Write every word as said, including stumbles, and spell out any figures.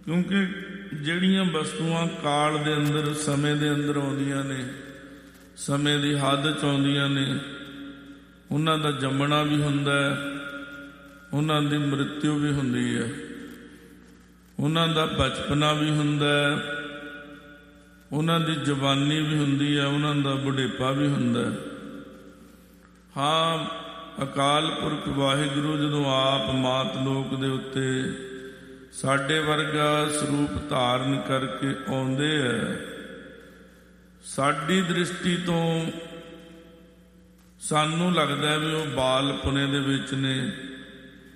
ਕਿਉਂਕਿ ਜਿਹੜੀਆਂ ਵਸਤੂਆਂ ਕਾਲ ਦੇ ਅੰਦਰ, ਸਮੇਂ ਦੇ ਅੰਦਰ ਆਉਂਦੀਆਂ ਨੇ, ਸਮੇਂ ਦੀ ਹੱਦ 'ਚ ਆਉਂਦੀਆਂ ਨੇ, ਉਹਨਾਂ ਦਾ ਜੰਮਣਾ ਵੀ ਹੁੰਦਾ ਹੈ, ਉਹਨਾਂ ਦੀ ਮ੍ਰਿਤਿੂ ਵੀ ਹੁੰਦੀ ਹੈ, ਉਹਨਾਂ ਦਾ ਬਚਪਨਾ ਵੀ ਹੁੰਦਾ ਹੈ, ਉਹਨਾਂ ਦੀ ਜਵਾਨੀ ਵੀ ਹੁੰਦੀ ਹੈ, ਉਹਨਾਂ ਦਾ ਬੁਢੇਪਾ ਵੀ ਹੁੰਦਾ ਹੈ। ਹਾਂ, ਅਕਾਲ ਪੁਰਖ ਵਾਹਿਗੁਰੂ ਜਦੋਂ ਆਪ ਮਾਤ ਲੋਕ ਦੇ ਉੱਤੇ ਸਾਡੇ ਵਰਗਾ ਸਰੂਪ ਧਾਰਨ ਕਰਕੇ ਆਉਂਦੇ ਹੈ, ਸਾਡੀ ਦ੍ਰਿਸ਼ਟੀ ਤੋਂ ਸਾਨੂੰ ਲੱਗਦਾ ਵੀ ਉਹ ਬਾਲਪੁਣੇ ਦੇ ਵਿੱਚ ਨੇ,